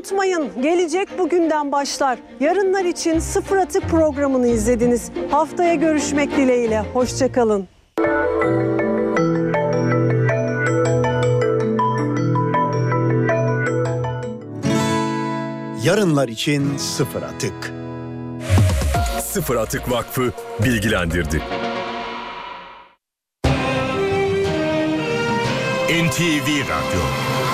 unutmayın, gelecek bugünden başlar. Yarınlar için Sıfır Atık programını izlediniz. Haftaya görüşmek dileğiyle. Hoşça kalın. Yarınlar için Sıfır Atık. Sıfır Atık Vakfı bilgilendirdi. NTV Radyo.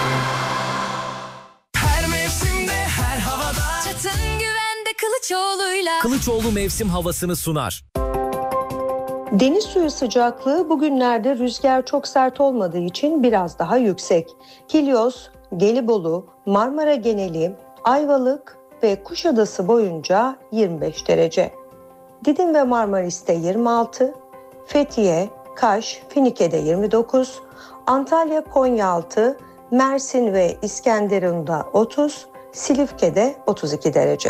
Her mevsimde, her havada. Çatın güvende Kılıçoğlu'yla. Kılıçoğlu mevsim havasını sunar. Deniz suyu sıcaklığı bugünlerde rüzgar çok sert olmadığı için biraz daha yüksek. Kilyos, Gelibolu, Marmara geneli, Ayvalık ve Kuşadası boyunca 25 derece. Didim ve Marmaris'te 26, Fethiye, Kaş, Finike'de 29, Antalya, Konyaaltı, Mersin ve İskenderun'da 30, Silifke'de 32 derece.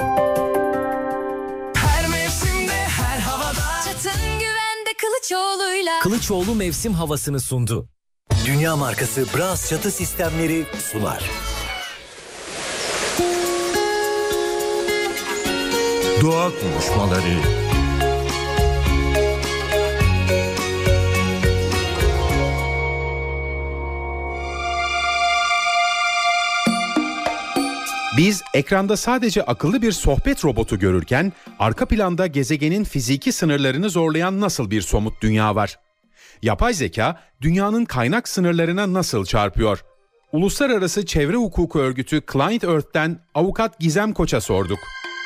Her mevsimde, her havada. Çatın güvende Kılıçoğlu'yla. Kılıçoğlu mevsim havasını sundu. Dünya markası Bras çatı sistemleri sunar. Doğa konuşmaları. Biz ekranda sadece akıllı bir sohbet robotu görürken arka planda gezegenin fiziki sınırlarını zorlayan nasıl bir somut dünya var? Yapay zeka dünyanın kaynak sınırlarına nasıl çarpıyor? Uluslararası Çevre Hukuku Örgütü Client Earth'ten avukat Gizem Koç'a sorduk.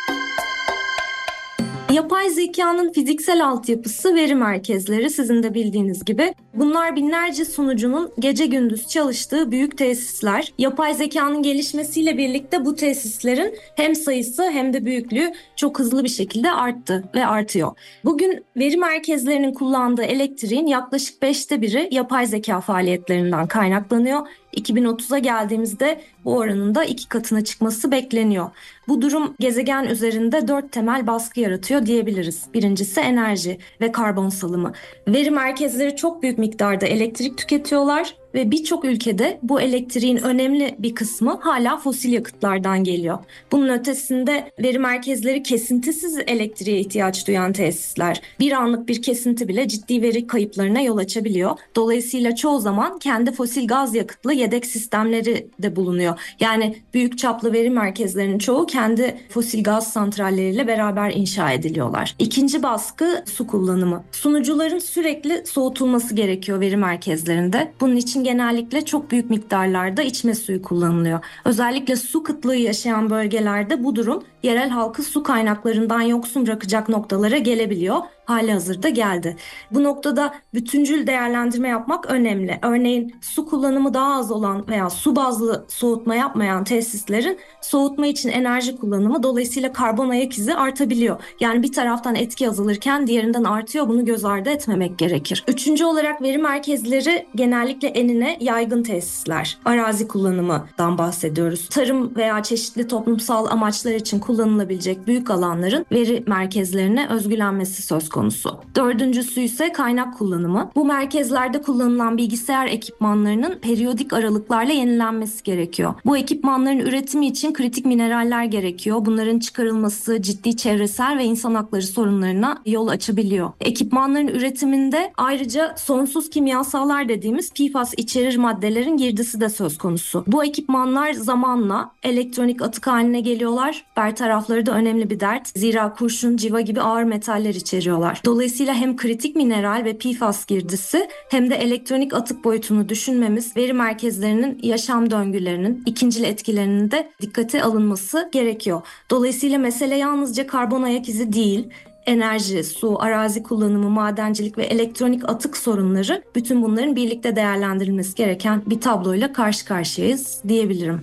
Yapay zekanın fiziksel altyapısı veri merkezleri, sizin de bildiğiniz gibi. Bunlar binlerce sunucunun gece gündüz çalıştığı büyük tesisler. Yapay zekanın gelişmesiyle birlikte bu tesislerin hem sayısı hem de büyüklüğü çok hızlı bir şekilde arttı ve artıyor. Bugün veri merkezlerinin kullandığı elektriğin yaklaşık 1/5'i yapay zeka faaliyetlerinden kaynaklanıyor. 2030'a geldiğimizde bu oranın da 2 katına çıkması bekleniyor. Bu durum gezegen üzerinde 4 temel baskı yaratıyor diyebiliriz. Birincisi enerji ve karbon salımı. Veri merkezleri çok büyük miktarda elektrik tüketiyorlar ve birçok ülkede bu elektriğin önemli bir kısmı hala fosil yakıtlardan geliyor. Bunun ötesinde veri merkezleri kesintisiz elektriğe ihtiyaç duyan tesisler. Bir anlık bir kesinti bile ciddi veri kayıplarına yol açabiliyor. Dolayısıyla çoğu zaman kendi fosil gaz yakıtlı yedek sistemleri de bulunuyor. Yani büyük çaplı veri merkezlerinin çoğu kendi fosil gaz santralleriyle beraber inşa ediliyorlar. İkinci baskı su kullanımı. Sunucuların sürekli soğutulması gerekiyor veri merkezlerinde. Bunun için genellikle çok büyük miktarlarda içme suyu kullanılıyor. Özellikle su kıtlığı yaşayan bölgelerde bu durum yerel halkı su kaynaklarından yoksun bırakacak noktalara gelebiliyor. Halihazırda geldi. Bu noktada bütüncül değerlendirme yapmak önemli. Örneğin su kullanımı daha az olan veya su bazlı soğutma yapmayan tesislerin soğutma için enerji kullanımı, dolayısıyla karbon ayak izi artabiliyor. Yani bir taraftan etki azalırken diğerinden artıyor. Bunu göz ardı etmemek gerekir. Üçüncü olarak veri merkezleri genellikle enine yaygın tesisler. Arazi kullanımından bahsediyoruz. Tarım veya çeşitli toplumsal amaçlar için kullanılabilecek büyük alanların veri merkezlerine özgülenmesi söz konusu. Dördüncüsü ise kaynak kullanımı. Bu merkezlerde kullanılan bilgisayar ekipmanlarının periyodik aralıklarla yenilenmesi gerekiyor. Bu ekipmanların üretimi için kritik mineraller gerekiyor. Bunların çıkarılması ciddi çevresel ve insan hakları sorunlarına yol açabiliyor. Ekipmanların üretiminde ayrıca sonsuz kimyasallar dediğimiz PFAS içerir maddelerin girdisi de söz konusu. Bu ekipmanlar zamanla elektronik atık haline geliyorlar. Bertarafları da önemli bir dert. Zira kurşun, civa gibi ağır metaller içeriyorlar. Dolayısıyla hem kritik mineral ve PFAS girdisi hem de elektronik atık boyutunu düşünmemiz, veri merkezlerinin yaşam döngülerinin ikincil etkilerinin de dikkate alınması gerekiyor. Dolayısıyla mesele yalnızca karbon ayak izi değil, enerji, su, arazi kullanımı, madencilik ve elektronik atık sorunları, bütün bunların birlikte değerlendirilmesi gereken bir tabloyla karşı karşıyayız diyebilirim.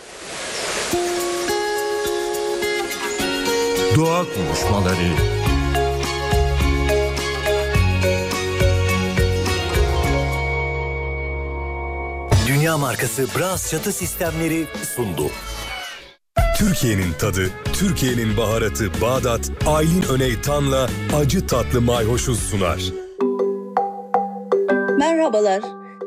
Doğa konuşmaları. Dünya markası Bras çatı sistemleri sundu. Türkiye'nin tadı, Türkiye'nin baharatı Bağdat, Aylin Öney Tan'la acı tatlı mayhoşuz sunar. Merhabalar.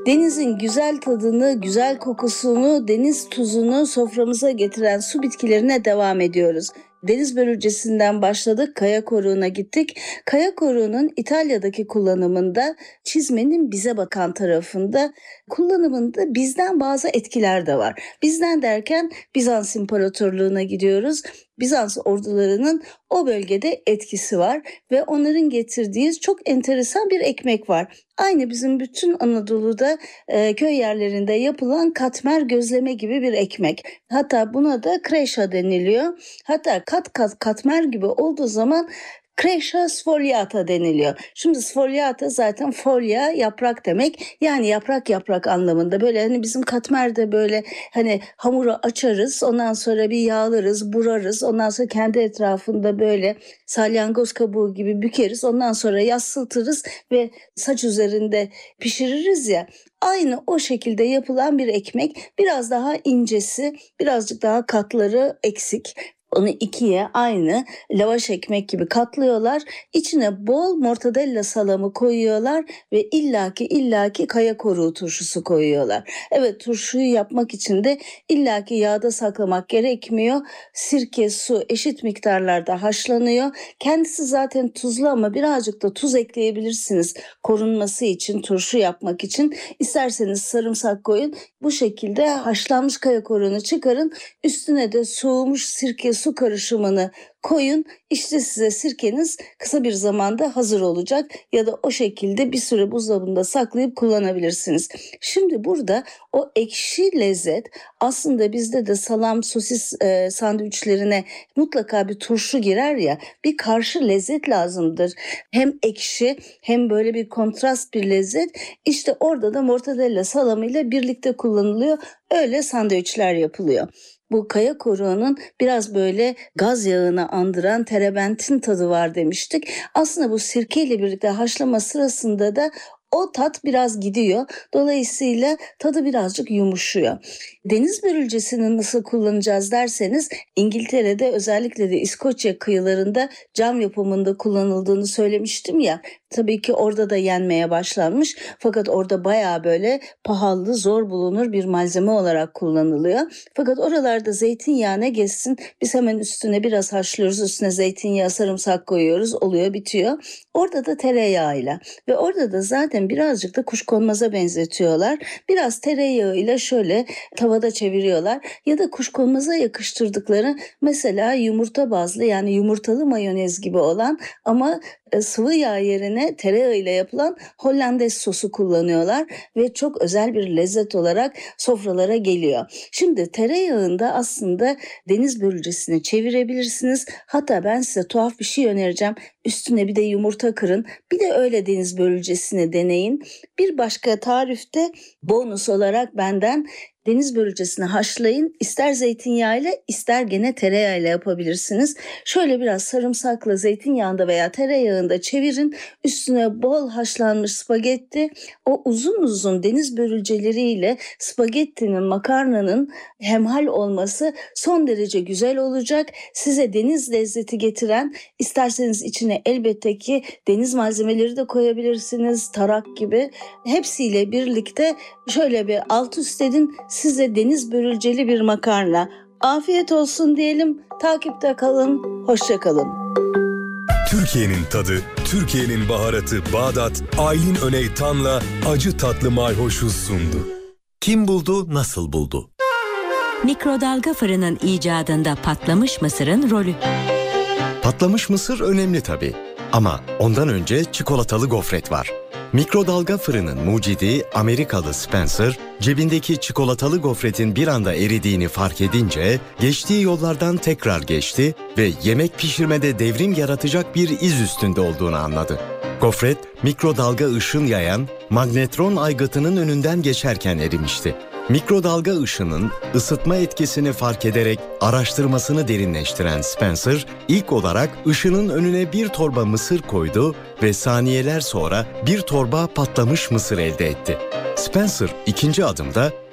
Denizin güzel tadını, güzel kokusunu, deniz tuzunu soframıza getiren su bitkilerine devam ediyoruz. Deniz börülcesinden başladık, kaya koruğuna gittik. Kaya koruğunun İtalya'daki kullanımında, çizmenin bize bakan tarafında kullanımında bizden bazı etkiler de var. Bizden derken Bizans İmparatorluğu'na gidiyoruz. Bizans ordularının o bölgede etkisi var ve onların getirdiği çok enteresan bir ekmek var. Aynı bizim bütün Anadolu'da köy yerlerinde yapılan katmer gözleme gibi bir ekmek. Hatta buna da kreşa deniliyor. Hatta katmer gibi olduğu zaman kreşa sfogliata deniliyor. Şimdi sfogliata zaten foglia yaprak demek. Yani yaprak anlamında. Böyle hani bizim katmerde böyle hani hamuru açarız. Ondan sonra bir yağlarız, burarız. Ondan sonra kendi etrafında böyle salyangoz kabuğu gibi bükeriz. Ondan sonra yassıtırız ve saç üzerinde pişiririz ya. Aynı o şekilde yapılan bir ekmek. Biraz daha incesi, birazcık daha katları eksik. Onu ikiye aynı lavaş ekmek gibi katlıyorlar. İçine bol mortadella salamı koyuyorlar ve illaki kaya koruğu turşusu koyuyorlar. Evet, turşuyu yapmak için de illaki yağda saklamak gerekmiyor. Sirke, su eşit miktarlarda haşlanıyor. Kendisi zaten tuzlu ama birazcık da tuz ekleyebilirsiniz korunması için, turşu yapmak için. İsterseniz sarımsak koyun. Bu şekilde haşlanmış kaya koruğunu çıkarın. Üstüne de soğumuş sirke su karışımını koyun. İşte size sirkeniz kısa bir zamanda hazır olacak ya da o şekilde bir süre buzdolabında saklayıp kullanabilirsiniz. Şimdi burada o ekşi lezzet aslında bizde de salam, sosis sandviçlerine mutlaka bir turşu girer ya, bir karşı lezzet lazımdır. Hem ekşi hem böyle bir kontrast bir lezzet. İşte orada da mortadella salamıyla birlikte kullanılıyor. Öyle sandviçler yapılıyor. Bu kaya koruğunun biraz böyle gaz yağını andıran terebentin tadı var demiştik. Aslında bu sirkeyle birlikte haşlama sırasında da o tat biraz gidiyor. Dolayısıyla tadı birazcık yumuşuyor. Deniz börülcesini nasıl kullanacağız derseniz, İngiltere'de özellikle de İskoçya kıyılarında cam yapımında kullanıldığını söylemiştim ya. Tabii ki orada da yenmeye başlanmış. Fakat orada bayağı böyle pahalı, zor bulunur bir malzeme olarak kullanılıyor. Fakat oralarda zeytinyağı ne geçsin, biz hemen üstüne biraz haşlıyoruz. Üstüne zeytinyağı, sarımsak koyuyoruz. Oluyor, bitiyor. Orada da tereyağıyla ve orada da zaten birazcık da kuşkonmaza benzetiyorlar. Biraz tereyağıyla şöyle tavada çeviriyorlar ya da kuşkonmaza yakıştırdıkları mesela yumurta bazlı, yani yumurtalı mayonez gibi olan ama sıvı yağ yerine tereyağıyla yapılan Hollandaise sosu kullanıyorlar ve çok özel bir lezzet olarak sofralara geliyor. Şimdi tereyağında aslında deniz börülcesini çevirebilirsiniz. Hatta ben size tuhaf bir şey önereceğim. Üstüne bir de yumurta kırın. Bir de öyle deniz börülcesini deneyin. Bir başka tarifte bonus olarak benden deniz börülcesini haşlayın. İster zeytinyağıyla ister gene tereyağıyla yapabilirsiniz. Şöyle biraz sarımsakla zeytinyağında veya tereyağında çevirin. Üstüne bol haşlanmış spagetti. O uzun uzun deniz börülceleriyle spagettinin, makarnanın hemhal olması son derece güzel olacak. Size deniz lezzeti getiren, isterseniz içine elbette ki deniz malzemeleri de koyabilirsiniz. Tarak gibi. Hepsiyle birlikte şöyle bir alt üst edin. Size deniz börülceli bir makarna. Afiyet olsun diyelim. Takipte kalın. Hoşça kalın. Türkiye'nin tadı, Türkiye'nin baharatı Bağdat, Aylin Öney Tan'la acı tatlı mayhoşu sundu. Kim buldu, nasıl buldu? Mikrodalga fırının icadında patlamış mısırın rolü. Patlamış mısır önemli tabii. Ama ondan önce çikolatalı gofret var. Mikrodalga fırının mucidi Amerikalı Spencer, cebindeki çikolatalı gofretin bir anda eridiğini fark edince geçtiği yollardan tekrar geçti ve yemek pişirmede devrim yaratacak bir iz üstünde olduğunu anladı. Gofret, mikrodalga ışın yayan magnetron aygıtının önünden geçerken erimişti. Mikrodalga ışının ısıtma etkisini fark ederek araştırmasını derinleştiren Spencer, ilk olarak ışının önüne bir torba mısır koydu ve saniyeler sonra bir torba patlamış mısır elde etti. Spencer ikinci adımda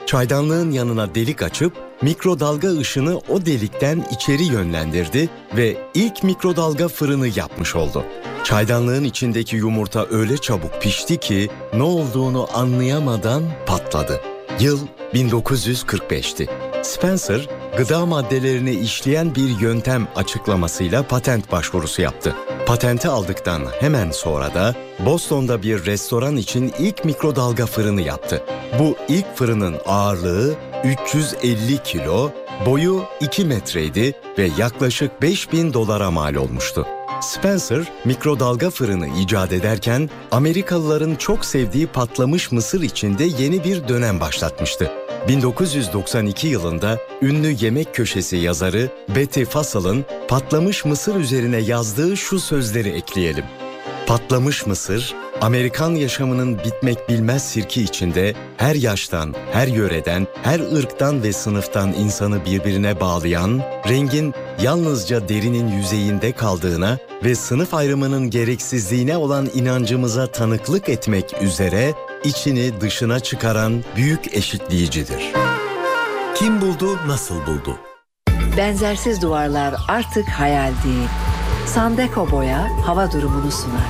çaydanlığın yanına delik açıp mikrodalga ışını o delikten içeri yönlendirdi ve ilk mikrodalga fırını yapmış oldu. Çaydanlığın içindeki yumurta öyle çabuk pişti ki ne olduğunu anlayamadan patladı. Yıl 1945'ti. Spencer, gıda maddelerini işleyen bir yöntem açıklamasıyla patent başvurusu yaptı. Patenti aldıktan hemen sonra da Boston'da bir restoran için ilk mikrodalga fırını yaptı. Bu ilk fırının ağırlığı 350 kilo, boyu 2 metreydi ve yaklaşık $5.000 mal olmuştu. Spencer, mikrodalga fırını icat ederken Amerikalıların çok sevdiği patlamış mısır içinde yeni bir dönem başlatmıştı. 1992 yılında ünlü yemek köşesi yazarı Betty Fassel'ın patlamış mısır üzerine yazdığı şu sözleri ekleyelim. Patlamış mısır, Amerikan yaşamının bitmek bilmez sirki içinde her yaştan, her yöreden, her ırktan ve sınıftan insanı birbirine bağlayan, rengin yalnızca derinin yüzeyinde kaldığına ve sınıf ayrımının gereksizliğine olan inancımıza tanıklık etmek üzere içini dışına çıkaran büyük eşitleyicidir. Kim buldu, nasıl buldu? Benzersiz duvarlar artık hayal değil. Sandeko Boya hava durumunu sunar.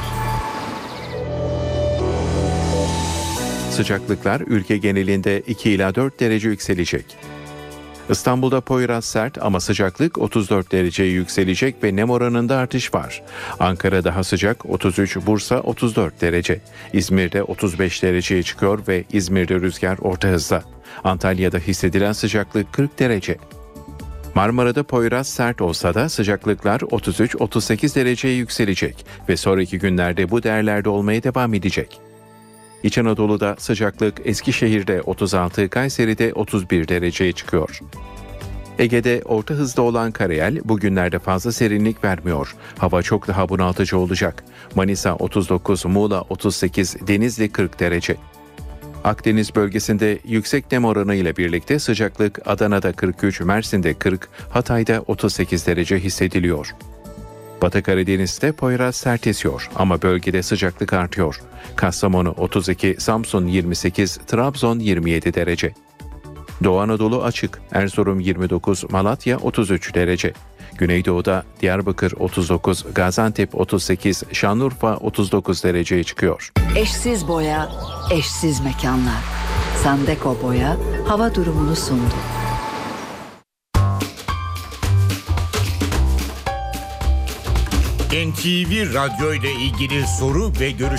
Sıcaklıklar ülke genelinde 2 ila 4 derece yükselecek. İstanbul'da Poyraz sert ama sıcaklık 34 dereceye yükselecek ve nem oranında artış var. Ankara daha sıcak 33, Bursa 34 derece. İzmir'de 35 dereceye çıkıyor ve İzmir'de rüzgar orta hızda. Antalya'da hissedilen sıcaklık 40 derece. Marmara'da Poyraz sert olsa da sıcaklıklar 33-38 dereceye yükselecek ve sonraki günlerde bu değerlerde olmaya devam edecek. İç Anadolu'da sıcaklık Eskişehir'de 36, Kayseri'de 31 dereceye çıkıyor. Ege'de orta hızda olan karayel bugünlerde fazla serinlik vermiyor. Hava çok daha bunaltıcı olacak. Manisa 39, Muğla 38, Denizli 40 derece. Akdeniz bölgesinde yüksek nem oranı ile birlikte sıcaklık Adana'da 43, Mersin'de 40, Hatay'da 38 derece hissediliyor. Batı Karadeniz'de Poyraz sert esiyor ama bölgede sıcaklık artıyor. Kastamonu 32, Samsun 28, Trabzon 27 derece. Doğu Anadolu açık, Erzurum 29, Malatya 33 derece. Güneydoğu'da Diyarbakır 39, Gaziantep 38, Şanlıurfa 39 dereceye çıkıyor. Eşsiz boya, eşsiz mekanlar. Sandeko Boya hava durumunu sundu. NTV Radyo ile ilgili soru ve görüş